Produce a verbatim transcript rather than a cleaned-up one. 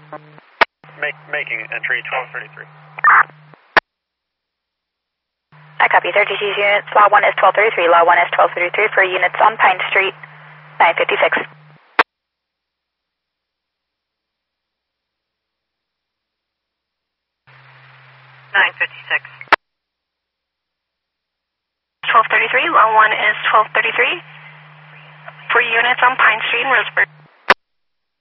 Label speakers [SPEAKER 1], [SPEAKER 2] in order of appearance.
[SPEAKER 1] Make, making entry twelve thirty-three.
[SPEAKER 2] I copy. thirty-two units. Law one is twelve thirty-three. Law one is twelve thirty-three for units on Pine Street, nine fifty-six.
[SPEAKER 3] nine fifty-six. twelve thirty-three. Law one is twelve thirty-three for units on Pine Street in Roseburg.